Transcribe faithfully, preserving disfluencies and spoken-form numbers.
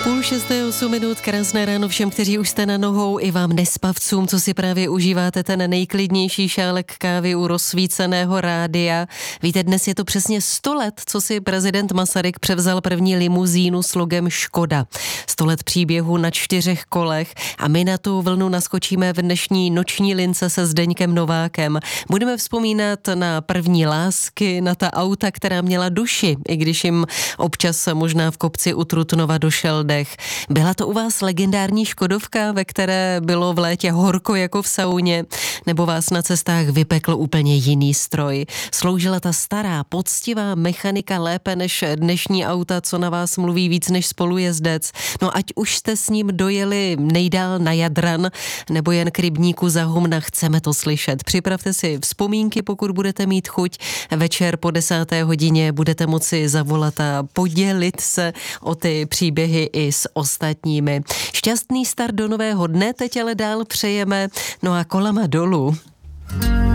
Půl šesté, osm minut, krásné ráno všem, kteří už jste na nohou, i vám nespavcům, co si právě užíváte ten nejklidnější šálek kávy u rozsvíceného rádia. Víte, dnes je to přesně sto let, co si prezident Masaryk převzal první limuzínu s logem Škoda. sto let příběhu na čtyřech kolech a my na tu vlnu naskočíme v dnešní noční lince se Zdeňkem Novákem. Budeme vzpomínat na první lásky, na ta auta, která měla duši, i když jim občas možná v kopci u Trutnova došel dech. Byla to u vás legendární Škodovka, ve které bylo v létě horko jako v sauně, nebo vás na cestách vypekl úplně jiný stroj? Sloužila ta stará, poctivá mechanika lépe než dnešní auta, co na vás mluví víc než spolujezdec? No ať už jste s ním dojeli nejdál na Jadran, nebo jen k rybníku za Humna, chceme to slyšet. Připravte si vzpomínky, pokud budete mít chuť. Večer po desáté hodině budete moci zavolat a podělit se o ty příběhy i s ostatními. Šťastný start do nového dne teď ale dál přejeme, no a kolama dolů.